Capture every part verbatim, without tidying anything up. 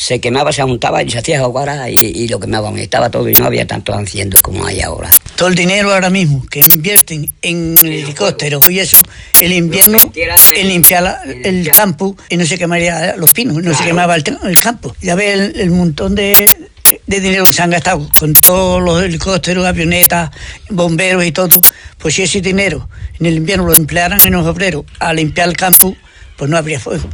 se quemaba, se juntaba y se hacía hoguera y, y lo quemaban. Estaba todo y no había tanto haciendo como hay ahora. Todo el dinero ahora mismo que invierten en helicópteros y eso, el invierno, en limpiar la, el campo y no se quemaría los pinos, no claro. se quemaba el, el campo. Ya ves el, el montón de, de dinero que se han gastado con todos los helicópteros, avionetas, bomberos y todo. Pues si ese dinero en el invierno lo emplearan en los obreros a limpiar el campo, pues no habría fuego.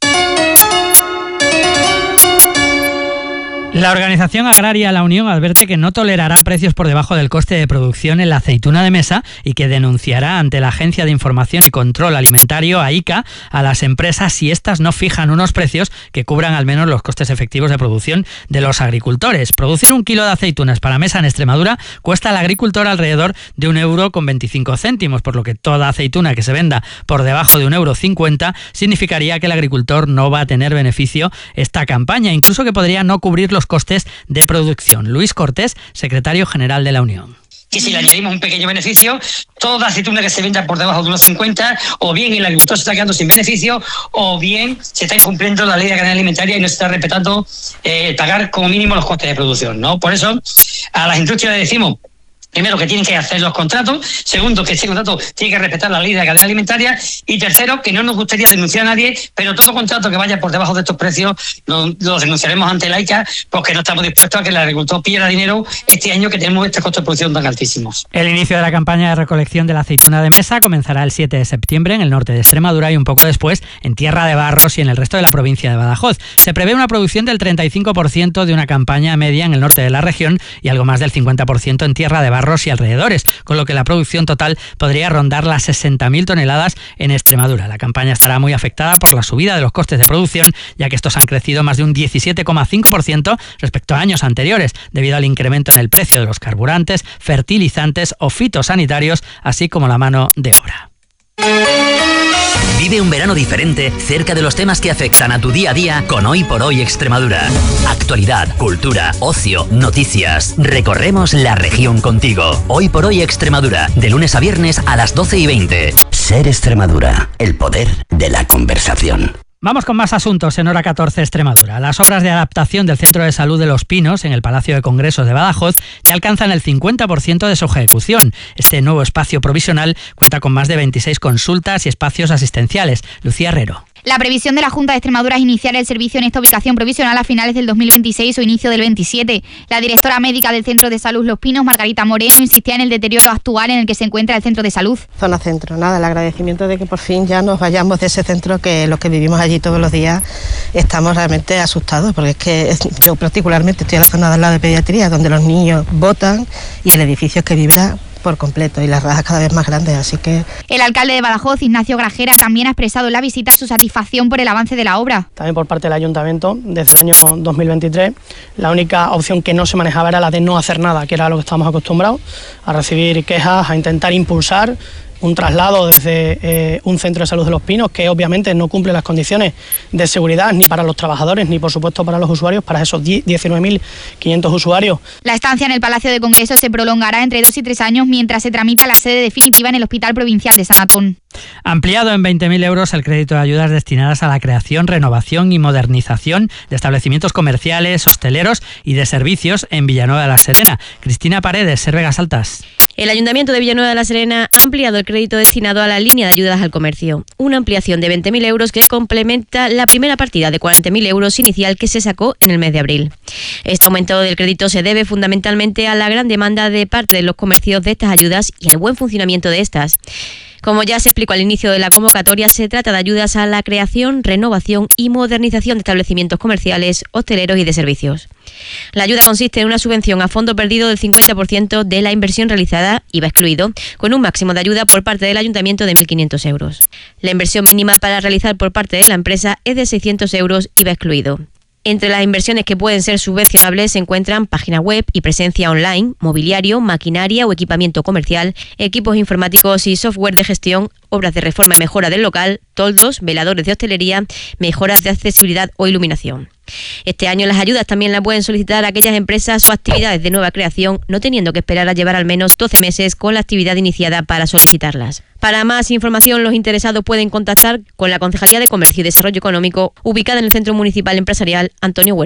La organización agraria La Unión advierte que no tolerará precios por debajo del coste de producción en la aceituna de mesa y que denunciará ante la Agencia de Información y Control Alimentario, AICA, a las empresas si éstas no fijan unos precios que cubran al menos los costes efectivos de producción de los agricultores. Producir un kilo de aceitunas para mesa en Extremadura cuesta al agricultor alrededor de un euro con veinticinco céntimos, por lo que toda aceituna que se venda por debajo de un euro cincuenta significaría que el agricultor no va a tener beneficio esta campaña, incluso que podría no cubrir los costes de producción. Luis Cortés, secretario general de la Unión. Y si le añadimos un pequeño beneficio, toda aceituna que se venda por debajo de unos cincuenta, o bien el agricultor se está quedando sin beneficio, o bien se está incumpliendo la ley de cadena alimentaria y no se está respetando eh, pagar como mínimo los costes de producción, ¿no? Por eso, a las industrias le decimos, primero, que tienen que hacer los contratos. Segundo, que ese contrato tiene que respetar la ley de la cadena alimentaria. Y tercero, que no nos gustaría denunciar a nadie, pero todo contrato que vaya por debajo de estos precios lo, lo denunciaremos ante la AICA, porque no estamos dispuestos a que el agricultor pierda dinero este año que tenemos estos costos de producción tan altísimos. El inicio de la campaña de recolección de la aceituna de mesa comenzará el siete de septiembre en el norte de Extremadura y un poco después en Tierra de Barros y en el resto de la provincia de Badajoz. Se prevé una producción del treinta y cinco por ciento de una campaña media en el norte de la región y algo más del cincuenta por ciento en Tierra de Barros y alrededores, con lo que la producción total podría rondar las sesenta mil toneladas en Extremadura. La campaña estará muy afectada por la subida de los costes de producción, ya que estos han crecido más de un diecisiete coma cinco por ciento respecto a años anteriores, debido al incremento en el precio de los carburantes, fertilizantes o fitosanitarios, así como la mano de obra. Vive un verano diferente cerca de los temas que afectan a tu día a día con Hoy por Hoy Extremadura. Actualidad, cultura, ocio, noticias. Recorremos la región contigo. Hoy por Hoy Extremadura, de lunes a viernes a las doce y veinte. Ser Extremadura, el poder de la conversación. Vamos con más asuntos en Hora catorce Extremadura. Las obras de adaptación del Centro de Salud de Los Pinos en el Palacio de Congresos de Badajoz ya alcanzan el cincuenta por ciento de su ejecución. Este nuevo espacio provisional cuenta con más de veintiséis consultas y espacios asistenciales. Lucía Herrero. La previsión de la Junta de Extremadura es iniciar el servicio en esta ubicación provisional a finales del dos mil veintiséis o inicio del veintisiete. La directora médica del Centro de Salud Los Pinos, Margarita Moreno, insistía en el deterioro actual en el que se encuentra el centro de salud. Zona centro, nada, el agradecimiento de que por fin ya nos vayamos de ese centro, que los que vivimos allí todos los días estamos realmente asustados, porque es que yo particularmente estoy en la zona de al lado de pediatría, donde los niños botan y el edificio que vibra por completo y las rajas cada vez más grandes, así que... El alcalde de Badajoz, Ignacio Grajera, también ha expresado en la visita su satisfacción por el avance de la obra. También por parte del ayuntamiento, desde el año dos mil veintitrés, la única opción que no se manejaba era la de no hacer nada, que era lo que estábamos acostumbrados, a recibir quejas, a intentar impulsar un traslado desde eh, un centro de salud de Los Pinos que obviamente no cumple las condiciones de seguridad ni para los trabajadores ni por supuesto para los usuarios, para esos diecinueve mil quinientos usuarios. La estancia en el Palacio de Congresos se prolongará entre dos y tres años mientras se tramita la sede definitiva en el Hospital Provincial de San Antón. Ampliado en veinte mil euros el crédito de ayudas destinadas a la creación, renovación y modernización de establecimientos comerciales, hosteleros y de servicios en Villanueva de la Serena. Cristina Paredes, Ser Vegas Altas. El Ayuntamiento de Villanueva de la Serena ha ampliado el crédito destinado a la línea de ayudas al comercio. Una ampliación de veinte mil euros que complementa la primera partida de cuarenta mil euros inicial que se sacó en el mes de abril. Este aumento del crédito se debe fundamentalmente a la gran demanda de parte de los comercios de estas ayudas y al buen funcionamiento de estas. Como ya se explicó al inicio de la convocatoria, se trata de ayudas a la creación, renovación y modernización de establecimientos comerciales, hosteleros y de servicios. La ayuda consiste en una subvención a fondo perdido del cincuenta por ciento de la inversión realizada, I V A excluido, con un máximo de ayuda por parte del ayuntamiento de mil quinientos euros. La inversión mínima para realizar por parte de la empresa es de seiscientos euros, I V A excluido. Entre las inversiones que pueden ser subvencionables se encuentran página web y presencia online, mobiliario, maquinaria o equipamiento comercial, equipos informáticos y software de gestión, obras de reforma y mejora del local, toldos, veladores de hostelería, mejoras de accesibilidad o iluminación. Este año las ayudas también las pueden solicitar aquellas empresas o actividades de nueva creación, no teniendo que esperar a llevar al menos doce meses con la actividad iniciada para solicitarlas. Para más información, los interesados pueden contactar con la Concejalía de Comercio y Desarrollo Económico, ubicada en el Centro Municipal Empresarial Antonio Huerta.